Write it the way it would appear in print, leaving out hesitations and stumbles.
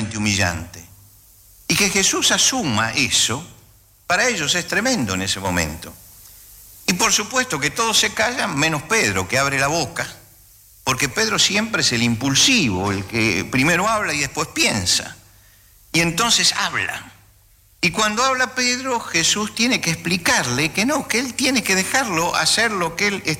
tremendamente humillante. Y que Jesús asuma eso, para ellos es tremendo en ese momento. Y por supuesto que todos se callan, menos Pedro, que abre la boca, porque Pedro siempre es el impulsivo, el que primero habla y después piensa. Y entonces habla. Y cuando habla Pedro, Jesús tiene que explicarle que no, que él tiene que dejarlo hacer lo que él